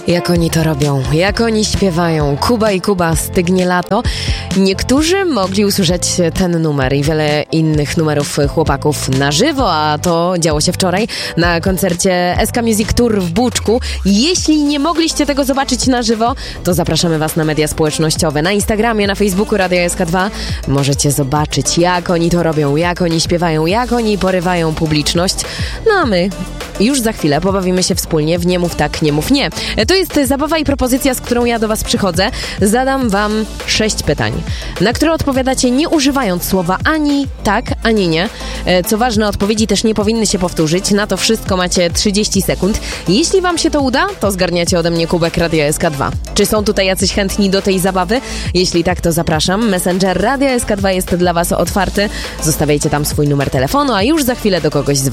Jak oni to robią, jak oni śpiewają. Kuba i Kuba, Stygnie lato. Niektórzy mogli usłyszeć ten numer i wiele innych numerów chłopaków na żywo, a to działo się wczoraj na koncercie SK Music Tour w Buczku. Jeśli nie mogliście tego zobaczyć na żywo, to zapraszamy Was na media społecznościowe. Na Instagramie, na Facebooku Radia SK2 możecie zobaczyć, jak oni to robią, jak oni śpiewają, jak oni porywają publiczność. No a my już za chwilę pobawimy się wspólnie w Nie mów tak, nie mów nie. To jest zabawa i propozycja, z którą ja do Was przychodzę. Zadam Wam 6 pytań, na które odpowiadacie nie używając słowa ani tak, ani nie. Co ważne, odpowiedzi też nie powinny się powtórzyć. Na to wszystko macie 30 sekund. Jeśli Wam się to uda, to zgarniacie ode mnie kubek Radia SK2. Czy są tutaj jacyś chętni do tej zabawy? Jeśli tak, to zapraszam. Messenger Radia SK2 jest dla Was otwarty. Zostawiajcie tam swój numer telefonu, a już za chwilę do kogoś z Was